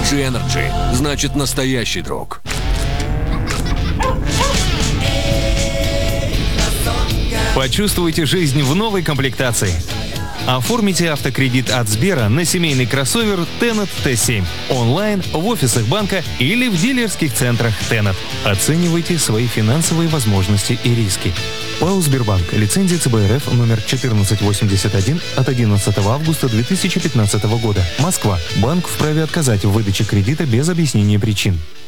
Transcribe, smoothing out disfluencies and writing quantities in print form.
G-Energy значит настоящий друг. Почувствуйте жизнь в новой комплектации. Оформите автокредит от Сбера на семейный кроссовер Tenet T7 онлайн, в офисах банка или в дилерских центрах Tenet. Оценивайте свои финансовые возможности и риски. ПАО «Сбербанк». Лицензия ЦБ РФ номер 1481 от 11 августа 2015 года. Москва. Банк вправе отказать в выдаче кредита без объяснения причин.